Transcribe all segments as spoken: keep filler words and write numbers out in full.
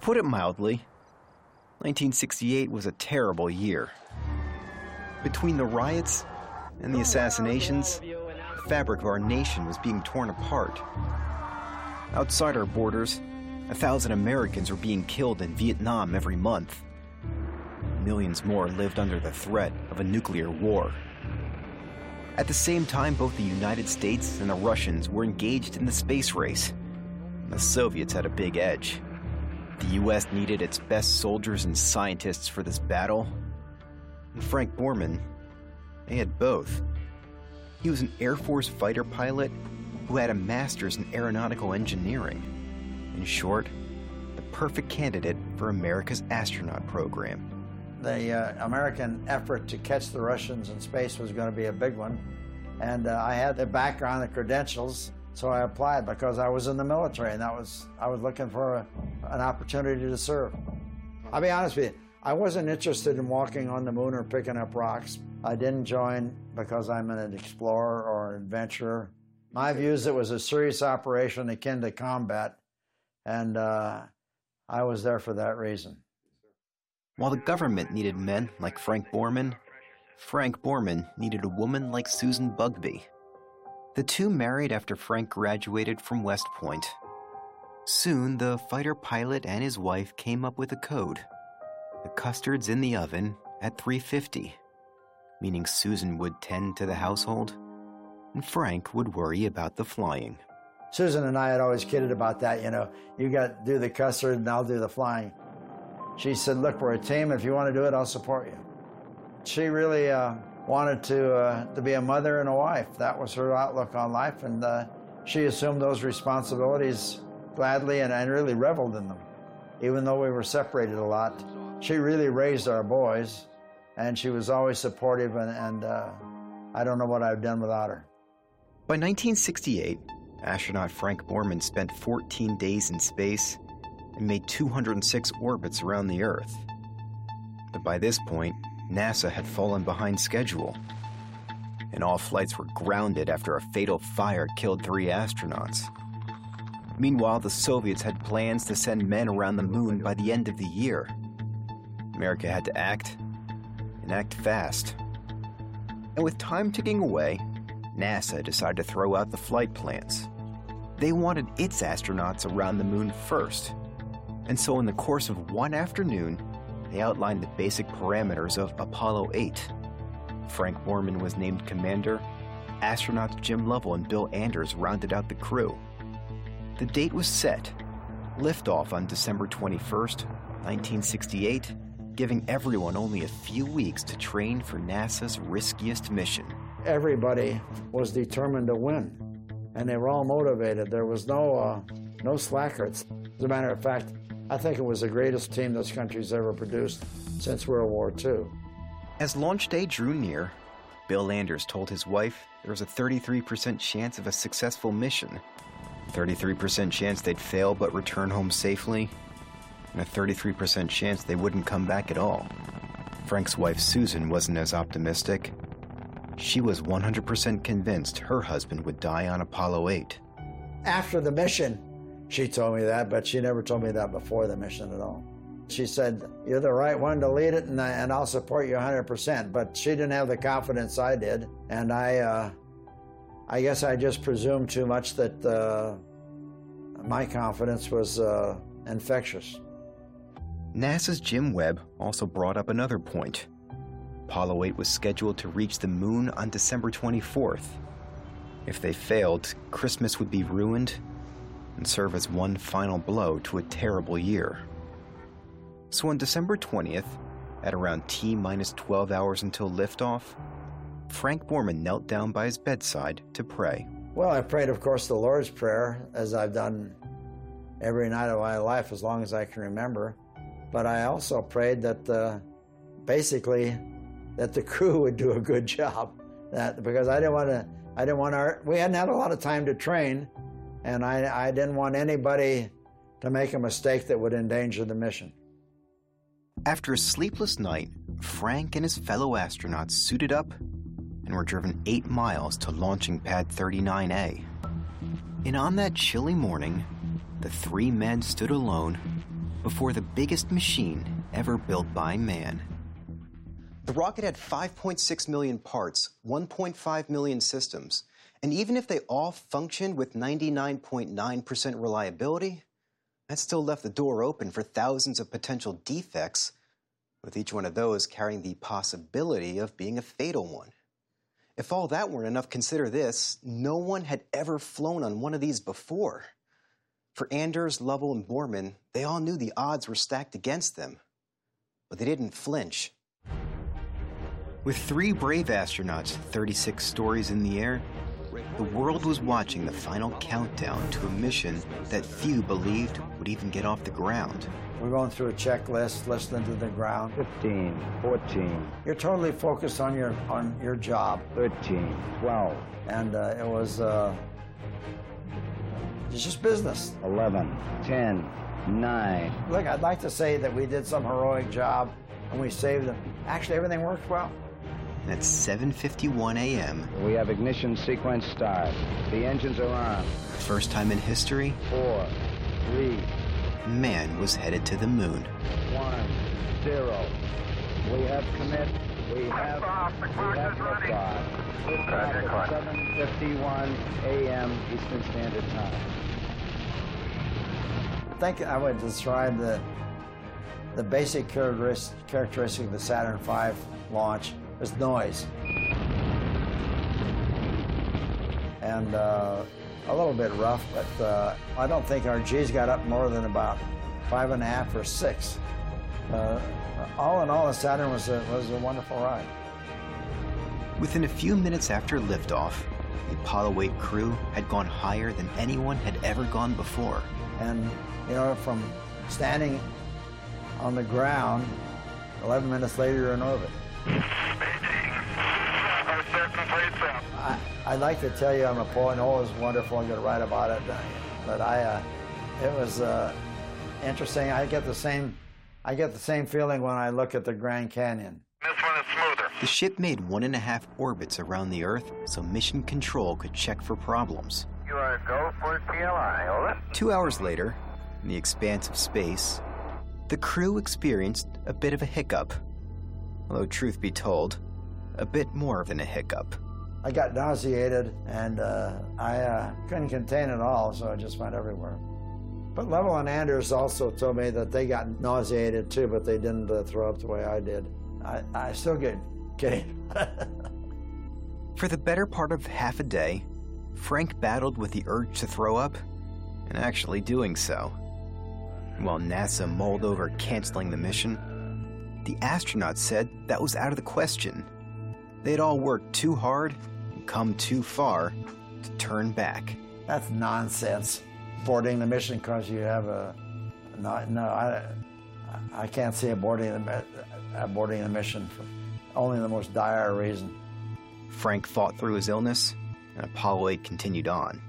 put it mildly, nineteen sixty-eight was a terrible year. Between the riots and the assassinations, the fabric of our nation was being torn apart. Outside our borders, a thousand Americans were being killed in Vietnam every month. Millions more lived under the threat of a nuclear war. At the same time, both the United States and the Russians were engaged in the space race. The Soviets had a big edge. The U S needed its best soldiers and scientists for this battle. And Frank Borman, they had both. He was an Air Force fighter pilot who had a master's in aeronautical engineering. In short, the perfect candidate for America's astronaut program. The uh, American effort to catch the Russians in space was going to be a big one. And uh, I had the background, the credentials, so I applied because I was in the military, and that was, I was looking for a, an opportunity to serve. I'll be honest with you, I wasn't interested in walking on the moon or picking up rocks. I didn't join because I'm an explorer or an adventurer. My view is it was a serious operation akin to combat, and uh, I was there for that reason. While the government needed men like Frank Borman, Frank Borman needed a woman like Susan Bugbee. The two married after Frank graduated from West Point. Soon, the fighter pilot and his wife came up with a code. The custard's in the oven at three fifty, meaning Susan would tend to the household, and Frank would worry about the flying. Susan and I had always kidded about that, you know, you got to do the custard and I'll do the flying. She said, look, we're a team. If you want to do it, I'll support you. She really uh, wanted to, uh, to be a mother and a wife. That was her outlook on life, and uh, she assumed those responsibilities gladly and, and really reveled in them. Even though we were separated a lot, she really raised our boys, and she was always supportive, and, and uh, I don't know what I've done without her. By nineteen sixty-eight, astronaut Frank Borman spent fourteen days in space and made two hundred six orbits around the Earth. But by this point, NASA had fallen behind schedule, and all flights were grounded after a fatal fire killed three astronauts. Meanwhile, the Soviets had plans to send men around the moon by the end of the year. America had to act, and act fast. And with time ticking away, NASA decided to throw out the flight plans. They wanted its astronauts around the moon first. And so in the course of one afternoon, they outlined the basic parameters of Apollo eight. Frank Borman was named commander. Astronauts Jim Lovell and Bill Anders rounded out the crew. The date was set, liftoff on December twenty-first, nineteen sixty-eight, giving everyone only a few weeks to train for NASA's riskiest mission. Everybody was determined to win, and they were all motivated. There was no, uh, no slackers. As a matter of fact, I think it was the greatest team this country's ever produced since World War Two. As launch day drew near, Bill Anders told his wife there was a thirty-three percent chance of a successful mission, thirty-three percent chance they'd fail but return home safely, and a thirty-three percent chance they wouldn't come back at all. Frank's wife Susan wasn't as optimistic. She was one hundred percent convinced her husband would die on Apollo eight. After the mission, she told me that, but she never told me that before the mission at all. She said, you're the right one to lead it, and, I, and I'll support you one hundred percent. But she didn't have the confidence I did, and I, uh, I guess I just presumed too much that uh, my confidence was uh, infectious. NASA's Jim Webb also brought up another point. Apollo eight was scheduled to reach the moon on December twenty-fourth. If they failed, Christmas would be ruined and serve as one final blow to a terrible year. So on December twentieth, at around T minus twelve hours until liftoff, Frank Borman knelt down by his bedside to pray. Well, I prayed, of course, the Lord's Prayer, as I've done every night of my life as long as I can remember. But I also prayed that, uh, basically, that the crew would do a good job. That because I didn't want to, I didn't want our, we hadn't had a lot of time to train, and I, I didn't want anybody to make a mistake that would endanger the mission. After a sleepless night, Frank and his fellow astronauts suited up and were driven eight miles to launching pad thirty-nine A. And on that chilly morning, the three men stood alone before the biggest machine ever built by man. The rocket had five point six million parts, one point five million systems, and even if they all functioned with ninety-nine point nine percent reliability, that still left the door open for thousands of potential defects, with each one of those carrying the possibility of being a fatal one. If all that weren't enough, consider this: no one had ever flown on one of these before. For Anders, Lovell, and Borman, they all knew the odds were stacked against them, but they didn't flinch. With three brave astronauts, thirty-six stories in the air, the world was watching the final countdown to a mission that few believed would even get off the ground. We're going through a checklist, listening to the ground. fifteen, fourteen. You're totally focused on your on your job. thirteen, twelve. And uh, it was uh, it's just business. eleven, ten, nine. Look, I'd like to say that we did some heroic job and we saved them. Actually, everything worked well. At seven fifty-one a m We have ignition sequence start. The engines are on. First time in history, Four, three, man was headed to the moon. one, zero. We have commit. We have, we have liftoff. Liftoff at seven fifty-one a m Eastern Standard Time. I think I would describe the the basic characteristic, characteristic of the Saturn five launch as noise. And uh, a little bit rough, but uh, I don't think our G's got up more than about five and a half or six. Uh, all in all, the Saturn was a, was a wonderful ride. Within a few minutes after liftoff, the Apollo eight crew had gone higher than anyone had ever gone before. And, you know, from standing on the ground, eleven minutes later, you're in orbit. I, I'd like to tell you I'm a poet, and oh, it was wonderful, I'm going to write about it, but I, uh, it was uh, interesting. I get the same, I get the same feeling when I look at the Grand Canyon. This one is smoother. The ship made one and a half orbits around the Earth so Mission Control could check for problems. You are go for T L I, over. Two hours later, in the expanse of space, the crew experienced a bit of a hiccup. Although, truth be told, a bit more than a hiccup. I got nauseated, and uh, I uh, couldn't contain it all, so it just went everywhere. But Lovell and Anders also told me that they got nauseated too, but they didn't uh, throw up the way I did. I, I still get kidding. For the better part of half a day, Frank battled with the urge to throw up, and actually doing so. While NASA mulled over canceling the mission, the astronauts said that was out of the question. They'd all worked too hard and come too far to turn back. That's nonsense. Aborting the mission because you have a... No, no I, I can't see aborting the, aborting the mission for only the most dire reason. Frank fought through his illness, and Apollo eight continued on.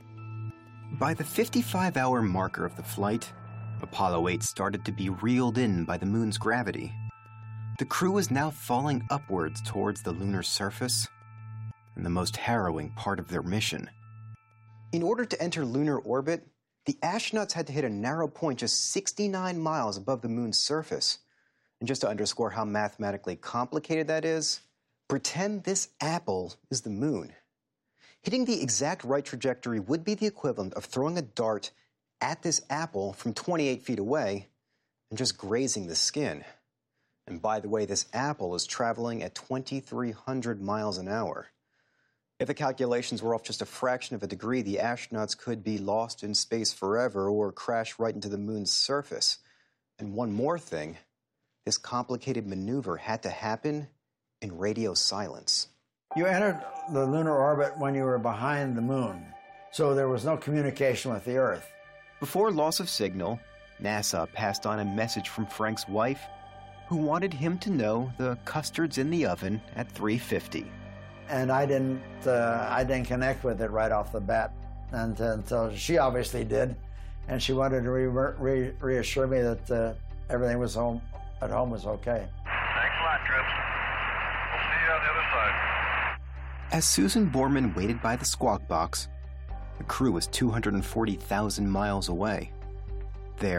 By the fifty-five hour marker of the flight, Apollo eight started to be reeled in by the moon's gravity. The crew was now falling upwards towards the lunar surface, and the most harrowing part of their mission. In order to enter lunar orbit, the astronauts had to hit a narrow point just sixty-nine miles above the moon's surface. And just to underscore how mathematically complicated that is, pretend this apple is the moon. Hitting the exact right trajectory would be the equivalent of throwing a dart at this apple from twenty-eight feet away and just grazing the skin. And by the way, this apple is traveling at twenty-three hundred miles an hour. If the calculations were off just a fraction of a degree, the astronauts could be lost in space forever or crash right into the moon's surface. And one more thing, this complicated maneuver had to happen in radio silence. You entered the lunar orbit when you were behind the moon, so there was no communication with the Earth. Before loss of signal, NASA passed on a message from Frank's wife, who wanted him to know the custard's in the oven at three fifty. And I didn't, uh, I didn't connect with it right off the bat and, until she obviously did, and she wanted to re re reassure me that uh, everything was home at home was okay. Thanks a lot, troops. We'll see you on the other side. As Susan Borman waited by the squawk box, the crew was two hundred forty thousand miles away. There,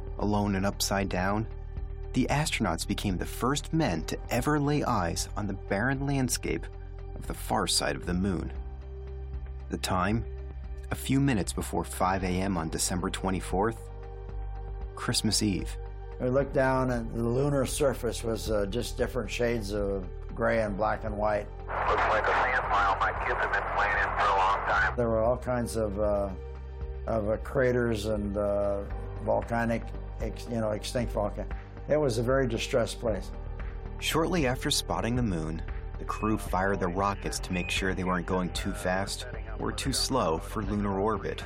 alone and upside down, the astronauts became the first men to ever lay eyes on the barren landscape of the far side of the moon. The time, a few minutes before five a.m. on December twenty-fourth, Christmas Eve. We looked down and the lunar surface was uh, just different shades of gray and black and white. Looks like a sand pile my kids have been playing in for a long time. There were all kinds of, uh, of uh, craters and uh, volcanic, ex, you know, extinct volcanoes. It was a very distressed place. Shortly after spotting the moon, the crew fired the rockets to make sure they weren't going too fast or too slow for lunar orbit.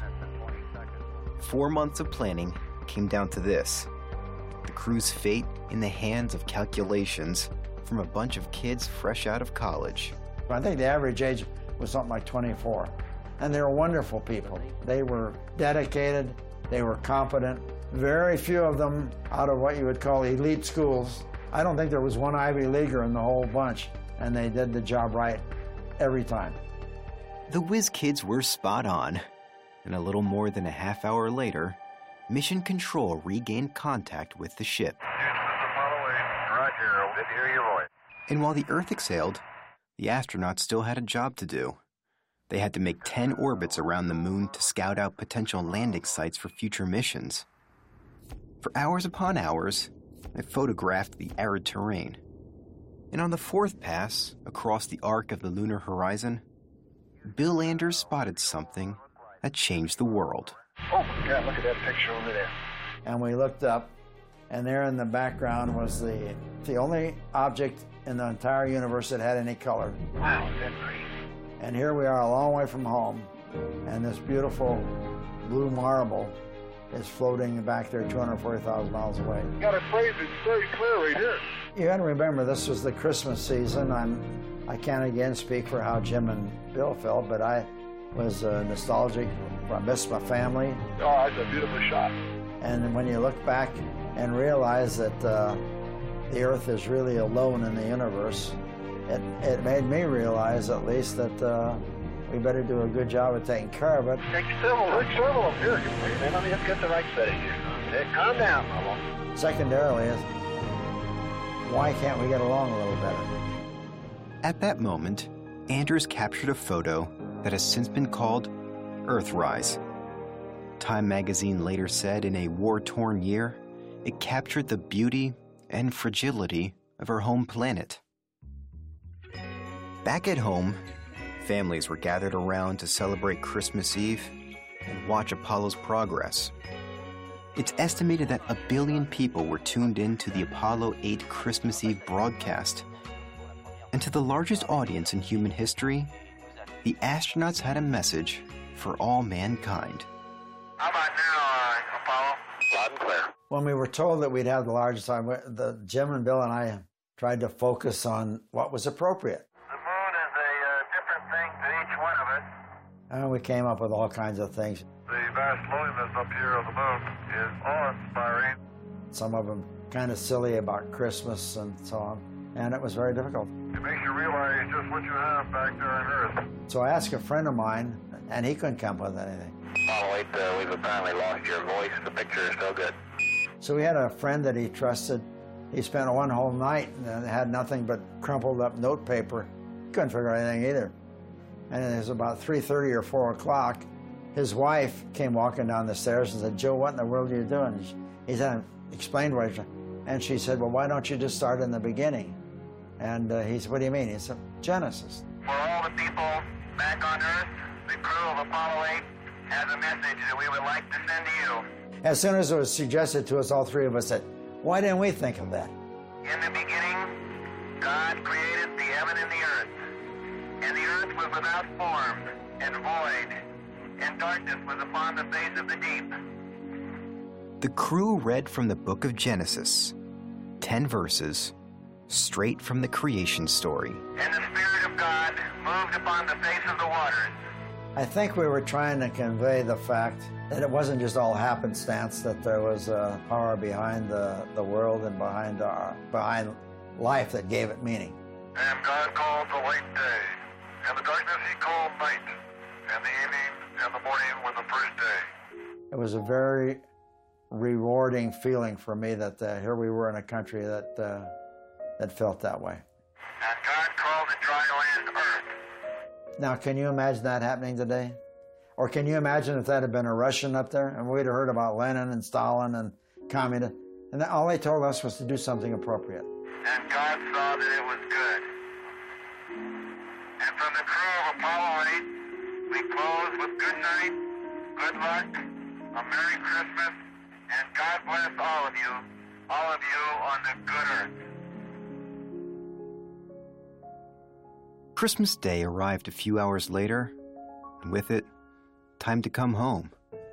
Four months of planning came down to this: the crew's fate in the hands of calculations from a bunch of kids fresh out of college. I think the average age was something like twenty-four. And they were wonderful people. They were dedicated, they were competent. Very few of them out of what you would call elite schools. I don't think there was one Ivy Leaguer in the whole bunch, and they did the job right every time. The whiz kids were spot on, and a little more than a half hour later, Mission Control regained contact with the ship. Houston, this is Apollo eight. Roger, good to hear your voice. And while the Earth exhaled, the astronauts still had a job to do. They had to make ten orbits around the moon to scout out potential landing sites for future missions. For hours upon hours, they photographed the arid terrain. And on the fourth pass, across the arc of the lunar horizon, Bill Anders spotted something that changed the world. Oh my God, look at that picture over there. And we looked up, and there in the background was the, the only object in the entire universe that had any color. Wow, is that great? And here we are a long way from home, and this beautiful blue marble is floating back there two hundred forty thousand miles away. You got to phrase it very clear right here. You got to remember, this was the Christmas season. I'm, I can't again speak for how Jim and Bill felt, but I was uh, nostalgic. I missed my family. Oh, that's a beautiful shot. And when you look back and realize that uh, the Earth is really alone in the universe, it, it made me realize at least that uh, we better do a good job of taking care of it. Take several, take several up here. Let me just get the right setting here. Okay, calm down, Mama. Secondarily is, why can't we get along a little better? At that moment, Anders captured a photo that has since been called Earthrise. Time magazine later said in a war-torn year, it captured the beauty and fragility of our home planet. Back at home, families were gathered around to celebrate Christmas Eve and watch Apollo's progress. It's estimated that a billion people were tuned in to the Apollo eight Christmas Eve broadcast. And to the largest audience in human history, the astronauts had a message for all mankind. How about now, uh, Apollo? Loud and clear. When we were told that we'd have the largest time, the, Jim and Bill and I tried to focus on what was appropriate. The moon is a uh, different thing to each one of us. And we came up with all kinds of things. The vast loneliness up here of the moon is awe-inspiring. Some of them kind of silly about Christmas and so on. And it was very difficult. It makes you realize just what you have back there on Earth. So I asked a friend of mine, and he couldn't come up with anything. Apollo eight, uh, we've apparently lost your voice. The picture is still good. So we had a friend that he trusted. He spent one whole night and had nothing but crumpled up note paper. Couldn't figure out anything either. And it was about three thirty or four o'clock. His wife came walking down the stairs and said, "Joe, what in the world are you doing?" He said, explained what he was doing. And she said, "Well, why don't you just start in the beginning?" And uh, he said, "What do you mean?" He said, "Genesis." For all the people back on Earth, the crew of Apollo eight has a message that we would like to send to you. As soon as it was suggested to us, all three of us said, "Why didn't we think of that?" In the beginning, God created the heaven and the earth. And the earth was without form and void, and darkness was upon the face of the deep. The crew read from the book of Genesis, ten verses, straight from the creation story. And the Spirit of God moved upon the face of the waters. I think we were trying to convey the fact that it wasn't just all happenstance, that there was a power behind the, the world and behind, our, behind life that gave it meaning. And God called the light day, and the darkness he called night, and the evening and the morning were the first day. It was a very rewarding feeling for me that uh, here we were in a country that, uh, that felt that way. And God called the dry land Earth. Now, can you imagine that happening today? Or can you imagine if that had been a Russian up there and we'd have heard about Lenin and Stalin and communists, and all they told us was to do something appropriate. And God saw that it was good. And from the crew of Apollo eight, we close with good night, good luck, a Merry Christmas, and God bless all of you, all of you on the good earth. Christmas Day arrived a few hours later, and with it, time to come home.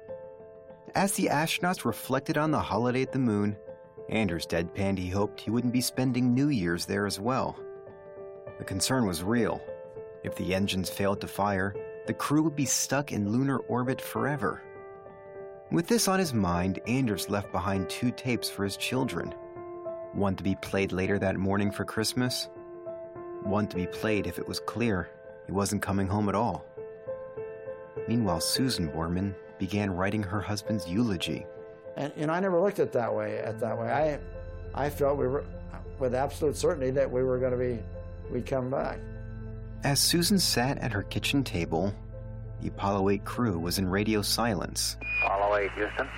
As the astronauts reflected on the holiday at the moon, Anders deadpanned he hoped he wouldn't be spending New Year's there as well. The concern was real. If the engines failed to fire, the crew would be stuck in lunar orbit forever. With this on his mind, Anders left behind two tapes for his children. One to be played later that morning for Christmas, one to be played if it was clear he wasn't coming home at all. Meanwhile, Susan Borman began writing her husband's eulogy. And you know, I never looked at it that way. At that way, I, I felt we were, with absolute certainty, that we were going to be, we'd come back. As Susan sat at her kitchen table, the Apollo eight crew was in radio silence. Apollo eight, Houston.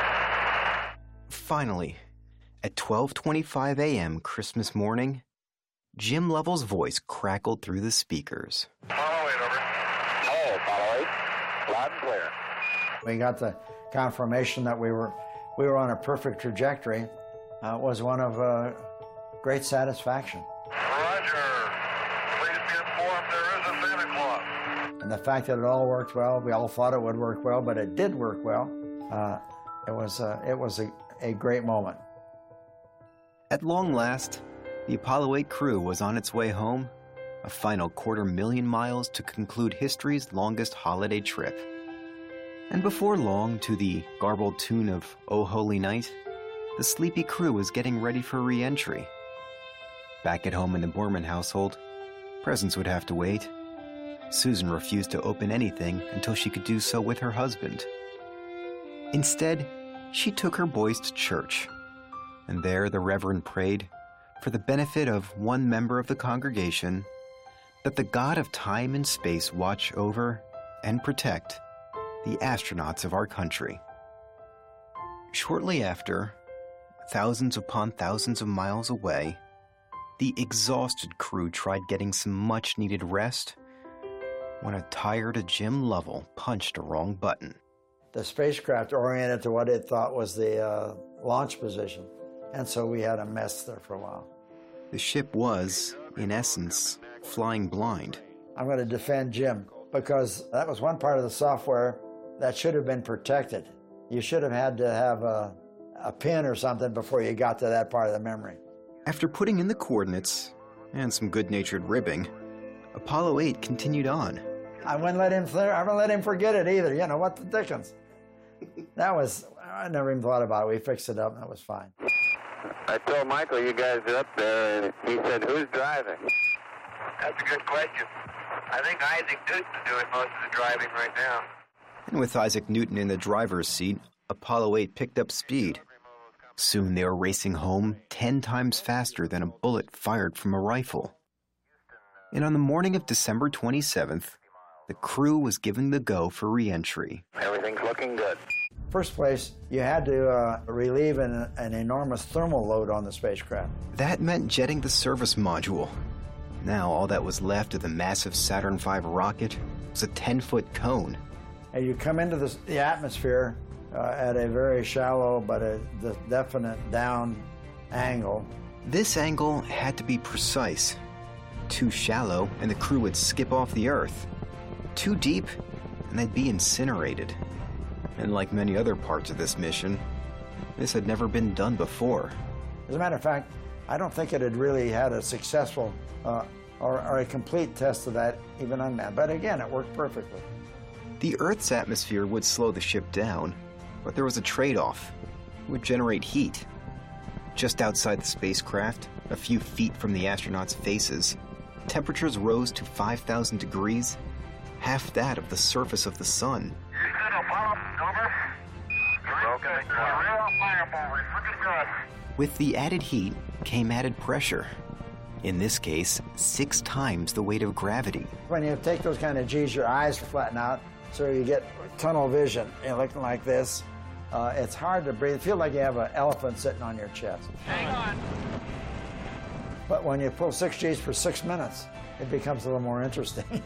Finally, at twelve twenty-five a.m. Christmas morning, Jim Lovell's voice crackled through the speakers. Apollo eight, over. Hello, Apollo eight. Loud and clear. We got the confirmation that we were we were on a perfect trajectory. Uh, it was one of uh, great satisfaction. Roger. Please be informed there is a Santa Claus. And the fact that it all worked well, we all thought it would work well, but it did work well. Uh, it was uh, it was a, a great moment. At long last, the Apollo eight crew was on its way home, a final quarter million miles to conclude history's longest holiday trip. And before long, to the garbled tune of O Holy Night, the sleepy crew was getting ready for re-entry. Back at home in the Borman household, presents would have to wait. Susan refused to open anything until she could do so with her husband. Instead, she took her boys to church, and there the Reverend prayed, for the benefit of one member of the congregation, that the God of time and space watch over and protect the astronauts of our country. Shortly after, thousands upon thousands of miles away, the exhausted crew tried getting some much-needed rest when a tired Jim Lovell punched a wrong button. The spacecraft oriented to what it thought was the uh, launch position, and so we had a mess there for a while. The ship was, in essence, flying blind. I'm going to defend Jim, because that was one part of the software that should have been protected. You should have had to have a, a pin or something before you got to that part of the memory. After putting in the coordinates and some good-natured ribbing, Apollo eight continued on. I wouldn't let him. I wouldn't let him forget it either. You know what the dickens? That was. I never even thought about it. We fixed it up, and that was fine. I told Michael you guys are up there, and he said, "Who's driving?" That's a good question. I think Isaac Newton's doing most of the driving right now. And with Isaac Newton in the driver's seat, Apollo eight picked up speed. Soon they were racing home ten times faster than a bullet fired from a rifle. And on the morning of December twenty-seventh, the crew was given the go for re-entry. Everything's looking good. First place, you had to uh, relieve an, an enormous thermal load on the spacecraft. That meant jetting the service module. Now all that was left of the massive Saturn five rocket was a ten-foot cone. And you come into the, the atmosphere uh, at a very shallow but a the definite down angle. This angle had to be precise. Too shallow, and the crew would skip off the Earth. Too deep, and they'd be incinerated. And like many other parts of this mission, this had never been done before. As a matter of fact, I don't think it had really had a successful uh, or, or a complete test of that, even unmanned. But again, it worked perfectly. The Earth's atmosphere would slow the ship down, but there was a trade-off. It would generate heat. Just outside the spacecraft, a few feet from the astronauts' faces, temperatures rose to five thousand degrees, half that of the surface of the sun. Houston, Apollo, over. looking at real fireballs. Looking good. With the added heat came added pressure. In this case, six times the weight of gravity. When you take those kind of G's, your eyes flatten out, so you get tunnel vision, you know, looking like this. Uh, it's hard to breathe. You feel like you have an elephant sitting on your chest. Hang on. But when you pull six G's for six minutes, it becomes a little more interesting.